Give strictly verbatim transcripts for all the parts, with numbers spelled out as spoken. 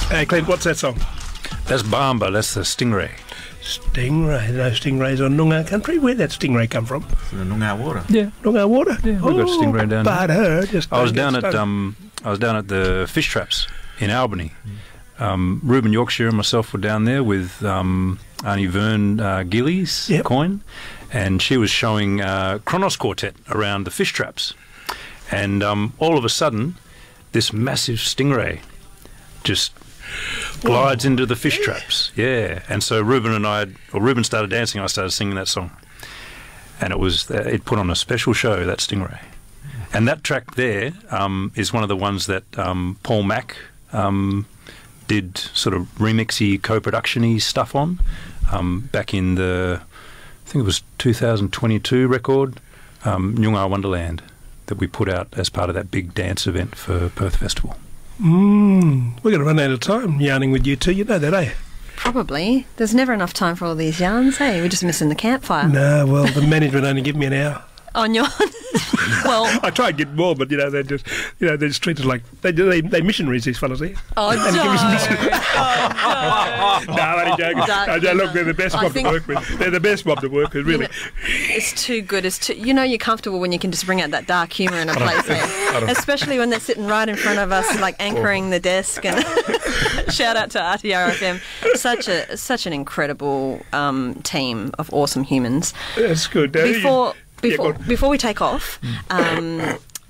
Hey, Clint, what's that song? That's Bamba, that's the Stingray. Stingray, no stingrays on Noongar country. Where'd that stingray come from? From the Noongar water. Yeah. Noongar water? Yeah, we've got stingray down but there. Her, just I was down at at um, I was down at the fish traps in Albany. Mm. Um, Ruben Yorkshire and myself were down there with um, Arnie Vern uh, Gillies yep. coin, and she was showing uh, Kronos Quartet around the fish traps, and um, all of a sudden, this massive stingray just glides into the fish traps. Yeah, and so Ruben and I, or Ruben started dancing, I started singing that song, and it was uh, it put on a special show, that stingray. And that track there um, is one of the ones that um, Paul Mack um, did sort of remixy, co-production-y stuff on um, back in the, I think it was two thousand twenty-two record, um, Noongar Wonderland, that we put out as part of that big dance event for Perth Festival. Mm, we're going to run out of time yarning with you two, you know that, eh? Probably. There's never enough time for all these yarns, hey? We're just missing the campfire. No, well, the management only give me an hour. On your... well... I try and get more, but, you know, they're just, you know, they're just treated like... They, they, they missionaries, these fellas here. Oh, no. Oh, no. No, I'm only joking. No, no, look, they're the best mob to work with. They're the best mob to work with, really. You know, it's too good. It's too... You know you're comfortable when you can just bring out that dark humour in a place there. Especially when they're sitting right in front of us, like anchoring oh. the desk. And shout out to R T R F M. Such a such an incredible um, team of awesome humans. That's good. Now, Before... Before, yeah, before we take off, um,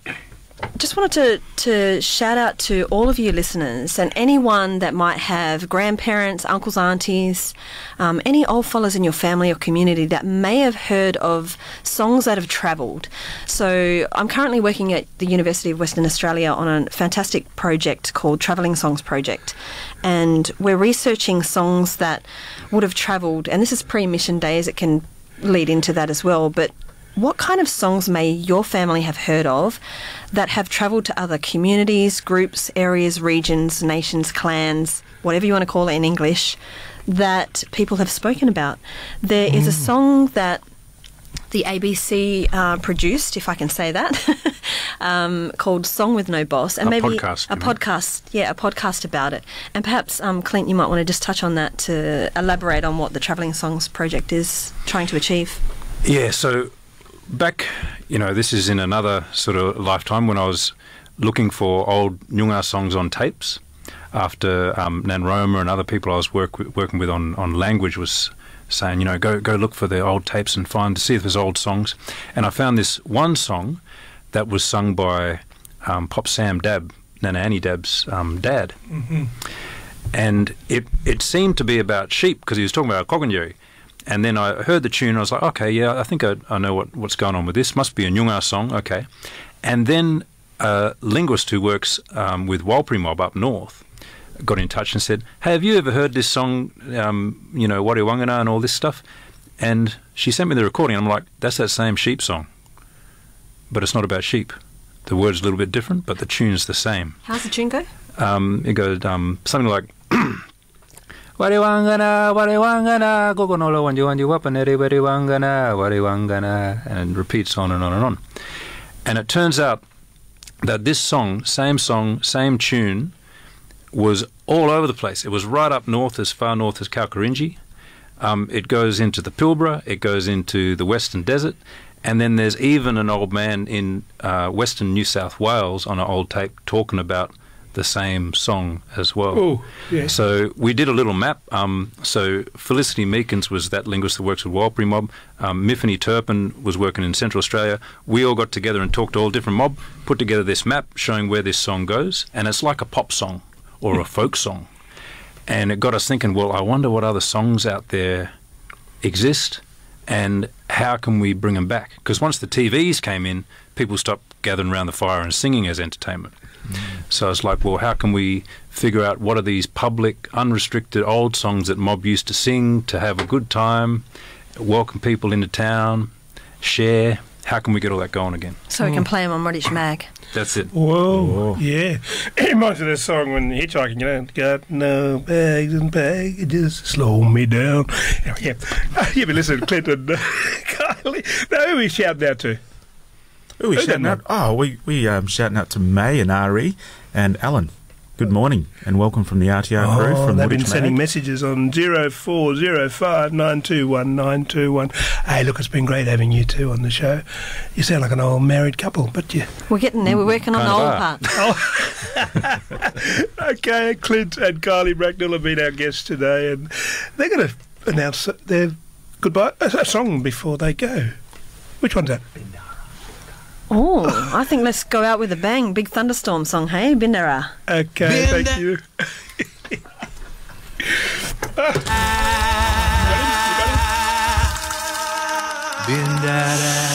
just wanted to, to shout out to all of you listeners and anyone that might have grandparents, uncles, aunties, um, any old fellas in your family or community that may have heard of songs that have travelled. So I'm currently working at the University of Western Australia on a fantastic project called Travelling Songs Project, and we're researching songs that would have travelled, and this is pre-mission days, it can lead into that as well, but what kind of songs may your family have heard of that have travelled to other communities, groups, areas, regions, nations, clans, whatever you want to call it in English, that people have spoken about? There mm. is a song that the A B C uh, produced, if I can say that, um, called Song with No Boss. And a maybe podcast. A podcast, mean? yeah, a podcast about it. And perhaps, um, Clint, you might want to just touch on that to elaborate on what the Travelling Songs Project is trying to achieve. Yeah, so... Back, you know, this is in another sort of lifetime when I was looking for old Noongar songs on tapes after um, Nan Roma and other people I was work, working with on, on language was saying, you know, go go look for the old tapes and find to see if there's old songs. And I found this one song that was sung by um, Pop Sam Dab, Nana Annie Dab's um, dad. Mm-hmm. And it, it seemed to be about sheep because he was talking about Cockanyeri. And then I heard the tune, and I was like, okay, yeah, I think I, I know what, what's going on with this. Must be a Noongar song, okay. And then a linguist who works um, with Warlpiri Mob up north got in touch and said, hey, have you ever heard this song, um, you know, Wari Wangana and all this stuff? And she sent me the recording, and I'm like, that's that same sheep song. But it's not about sheep. The word's a little bit different, but the tune's the same. How's the tune go? Um, it goes um, something like... Wari wangana, wari wangana, gogonolo wanju wanju wapaneri, wari wangana, wari wangana, and repeats on and on and on. And it turns out that this song, same song, same tune, was all over the place. It was right up north, as far north as Kalkarinji. Um, it goes into the Pilbara, it goes into the Western Desert, and then there's even an old man in uh, Western New South Wales on an old tape talking about the same song as well. Oh, yeah. So we did a little map. Um, so Felicity Meekins was that linguist that works with Warlpiri Mob. Um, Miffany Turpin was working in Central Australia. We all got together and talked to all different mob, put together this map showing where this song goes, and it's like a pop song or a folk song. And it got us thinking, well, I wonder what other songs out there exist and how can we bring them back? Because once the T Vs came in, people stopped gathering around the fire and singing as entertainment. Mm. So it's like, well, how can we figure out what are these public, unrestricted old songs that mob used to sing to have a good time, welcome people into town, share? How can we get all that going again? So we can play them on Modish Mag. That's it. Whoa, Whoa. yeah. It reminds me of this song when hitchhiking, you know, got no bags and packages, slow me down. Yeah, you've been listening to Clinton, uh, Kylie. Now, who are we shouting out to? Who are we Who's shouting out? Oh, we, we um, shouting out to May and Ari and Alan. good morning and welcome from the R T R crew Oh, from they've been Woolwich sending Mag. messages on zero four zero five nine two one nine two one. Hey, look, it's been great having you two on the show. You sound like an old married couple, but you... We're getting there. We're working on the Kind old of part. Oh. Okay, Clint and Kylie Bracknell have been our guests today, and they're going to announce their goodbye a, a song before they go. Which one's that? Oh, I think let's go out with a bang. Big thunderstorm song, hey, Bindara. Okay, thank you. Bindara.